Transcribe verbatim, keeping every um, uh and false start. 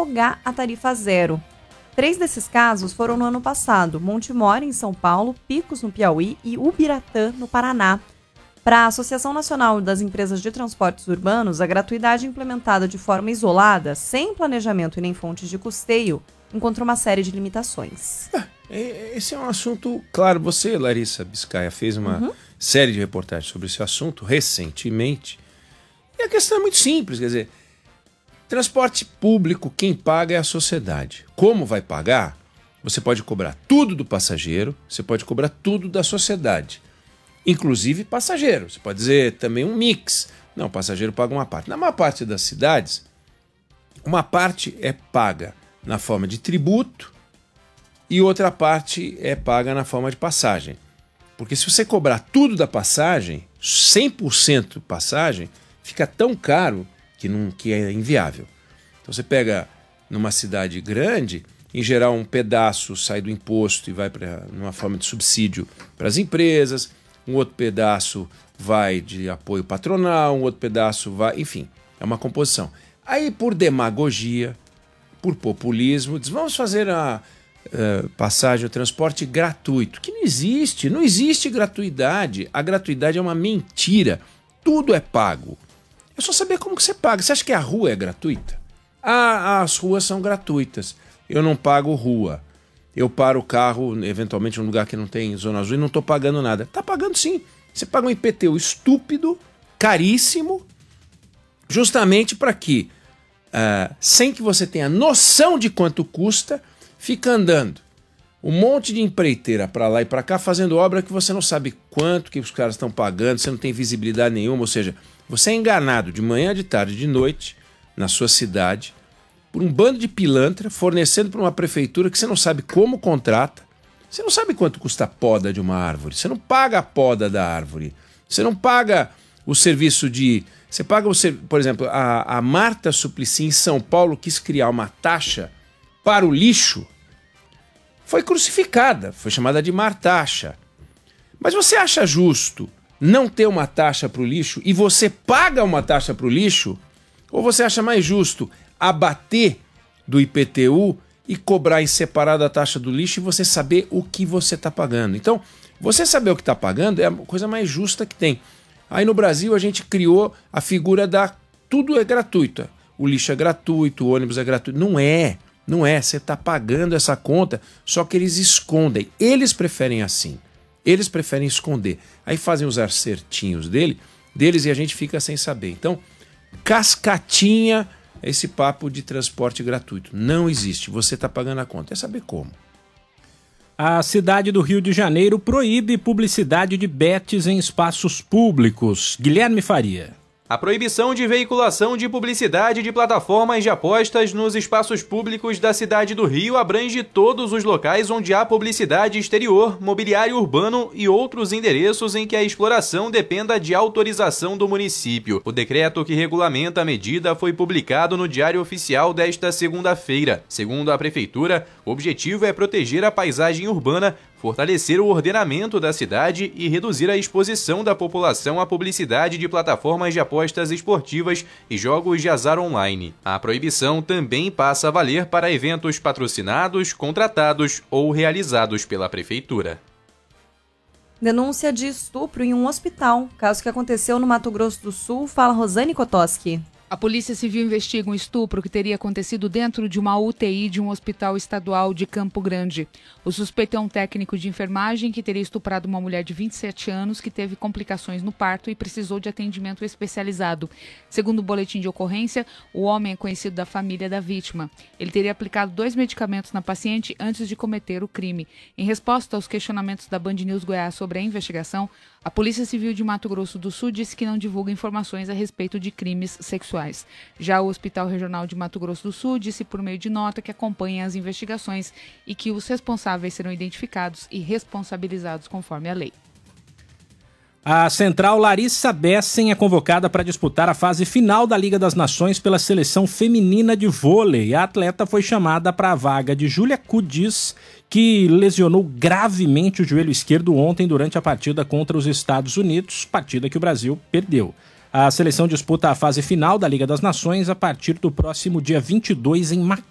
prorrogar a tarifa zero. Três desses casos foram no ano passado: Montemor, em São Paulo, Picos, no Piauí, e Ubiratã, no Paraná. Para a Associação Nacional das Empresas de Transportes Urbanos, a gratuidade implementada de forma isolada, sem planejamento e nem fontes de custeio, encontra uma série de limitações. É, esse é um assunto, claro, você, Larissa Biscaia, fez uma uhum. série de reportagens sobre esse assunto recentemente. E a questão é muito simples, quer dizer, transporte público, quem paga é a sociedade. Como vai pagar? Você pode cobrar tudo do passageiro, você pode cobrar tudo da sociedade. Inclusive passageiro. Você pode dizer também um mix. Não, o passageiro paga uma parte. Na maior parte das cidades, uma parte é paga na forma de tributo e outra parte é paga na forma de passagem. Porque se você cobrar tudo da passagem, cem por cento passagem, fica tão caro que, não, que é inviável. Então você pega numa cidade grande, em geral um pedaço sai do imposto e vai para numa forma de subsídio para as empresas, um outro pedaço vai de apoio patronal, um outro pedaço vai... Enfim, é uma composição. Aí, por demagogia, por populismo, diz, vamos fazer a uh, passagem, o transporte gratuito, que não existe, não existe gratuidade. A gratuidade é uma mentira. Tudo é pago. É só saber como que você paga. Você acha que a rua é gratuita? Ah, as ruas são gratuitas. Eu não pago rua. Eu paro o carro, eventualmente, num lugar que não tem zona azul e não estou pagando nada. Está pagando sim. Você paga um I P T U estúpido, caríssimo, justamente para que, uh, sem que você tenha noção de quanto custa, fica andando um monte de empreiteira para lá e para cá fazendo obra que você não sabe quanto que os caras estão pagando, você não tem visibilidade nenhuma, ou seja, você é enganado de manhã, de tarde, de noite, na sua cidade, por um bando de pilantra, fornecendo para uma prefeitura que você não sabe como contrata. Você não sabe quanto custa a poda de uma árvore. Você não paga a poda da árvore. Você não paga o serviço de... Você paga, o ser... Por exemplo, a, a Marta Suplicy, em São Paulo, quis criar uma taxa para o lixo. Foi crucificada, foi chamada de martaxa. Mas você acha justo não ter uma taxa para o lixo e você paga uma taxa para o lixo? Ou você acha mais justo abater do I P T U e cobrar em separado a taxa do lixo e você saber o que você está pagando? Então, você saber o que está pagando é a coisa mais justa que tem. Aí no Brasil a gente criou a figura da tudo é gratuito. O lixo é gratuito, o ônibus é gratuito. Não é, não é. Você está pagando essa conta, só que eles escondem. Eles preferem assim. Eles preferem esconder. Aí fazem os acertinhos dele, deles e a gente fica sem saber. Então, cascatinha... Esse papo de transporte gratuito não existe. Você está pagando a conta. É saber como. A cidade do Rio de Janeiro proíbe publicidade de bets em espaços públicos. Guilherme Faria. A proibição de veiculação de publicidade de plataformas de apostas nos espaços públicos da cidade do Rio abrange todos os locais onde há publicidade exterior, mobiliário urbano e outros endereços em que a exploração dependa de autorização do município. O decreto que regulamenta a medida foi publicado no Diário Oficial desta segunda-feira. Segundo a Prefeitura, o objetivo é proteger a paisagem urbana, fortalecer o ordenamento da cidade e reduzir a exposição da população à publicidade de plataformas de apostas esportivas e jogos de azar online. A proibição também passa a valer para eventos patrocinados, contratados ou realizados pela Prefeitura. Denúncia de estupro em um hospital. Caso que aconteceu no Mato Grosso do Sul, fala Rosane Kotoski. A Polícia Civil investiga um estupro que teria acontecido dentro de uma U T I de um hospital estadual de Campo Grande. O suspeito é um técnico de enfermagem que teria estuprado uma mulher de vinte e sete anos que teve complicações no parto e precisou de atendimento especializado. Segundo o boletim de ocorrência, o homem é conhecido da família da vítima. Ele teria aplicado dois medicamentos na paciente antes de cometer o crime. Em resposta aos questionamentos da Band News Goiás sobre a investigação, a Polícia Civil de Mato Grosso do Sul disse que não divulga informações a respeito de crimes sexuais. Já o Hospital Regional de Mato Grosso do Sul disse por meio de nota que acompanha as investigações e que os responsáveis serão identificados e responsabilizados conforme a lei. A central Larissa Bessen é convocada para disputar a fase final da Liga das Nações pela seleção feminina de vôlei. A atleta foi chamada para a vaga de Júlia Kudis, que lesionou gravemente o joelho esquerdo ontem durante a partida contra os Estados Unidos, partida que o Brasil perdeu. A seleção disputa a fase final da Liga das Nações a partir do próximo dia vinte e dois em Macau.